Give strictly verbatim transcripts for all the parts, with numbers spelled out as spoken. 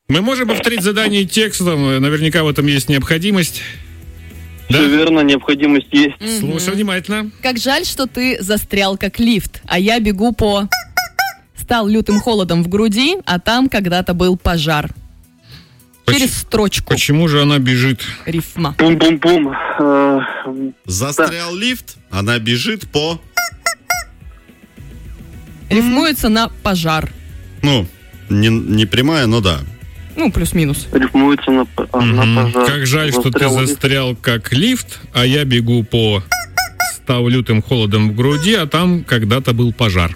Мы можем повторить задание текстом, наверняка в этом есть необходимость. Все Да? верно, необходимость есть. Слушай внимательно. Как жаль, что ты застрял как лифт, а я бегу по... Стал лютым холодом в груди, а там когда-то был пожар. Через строчку. Почему же она бежит? Рифма. Пум-пум-пум. Э, Застрял лифт, она бежит по... Рифмуется на пожар. Ну, не, не прямая, но да. Ну, плюс-минус. Рифмуется на, п- а, на Мгм. пожар. Как жаль, что ты Застрял лифт. застрял как лифт, а я бегу по... Стал лютым холодом в груди, а там когда-то был пожар.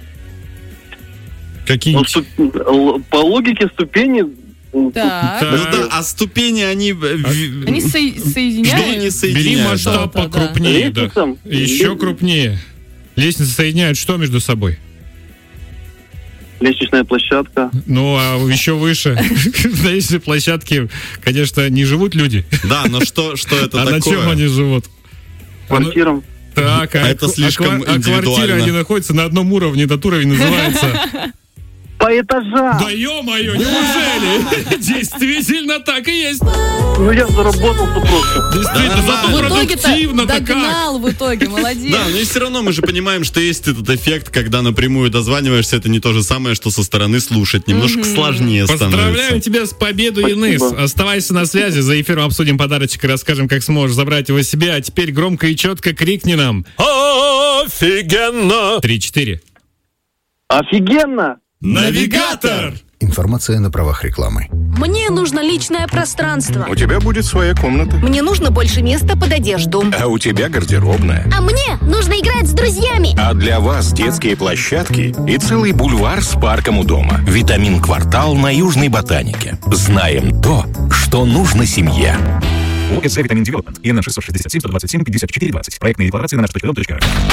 Ну, Какие-нибудь... ступ- л- По логике ступени... Так. Так. Ну да, а ступени, они... в- Они со- Что они соединяют. Бери соединяют? масштаб что-то, да. покрупнее, да. Лестницам? Еще Ле- крупнее. Лестницы соединяют что между собой? Лестничная площадка. Ну, а еще выше. На этой площадке, конечно, не живут люди. Да, но что, что это А на такое? чем они живут? А ну- Квартирам. Так, а, Это а слишком ква- а квартиры, индивидуально. они находятся на одном уровне, этот уровень называется... По этажам. Да ё-моё, неужели? Действительно так и есть. Ну, я заработался просто. Действительно, Да зато В нормально. продуктивно-то итоге-то как. догнал в итоге, молодец. Да, но и все равно мы же понимаем, что есть этот эффект, когда напрямую дозваниваешься, это не то же самое, что со стороны слушать. Немножко сложнее Поздравляем становится. тебя с победой, Спасибо. Инесс. Оставайся на связи, за эфиром обсудим подарочек и расскажем, как сможешь забрать его себе. А теперь громко и четко крикни нам. Офигенно! Три-четыре. Офигенно! Навигатор! Информация на правах рекламы. Мне нужно личное пространство. У тебя будет своя комната. Мне нужно больше места под одежду. А у тебя гардеробная. А мне нужно играть с друзьями. А для вас детские площадки и целый бульвар с парком у дома. Витамин-квартал на Южной Ботанике. Знаем то, что нужно семье. ОС Витамин Девелопмент. ИНН шестьсот шестьдесят семь сто двадцать семь пятьдесят четыре двадцать. Проектные декларации на наш точка дом точка ру.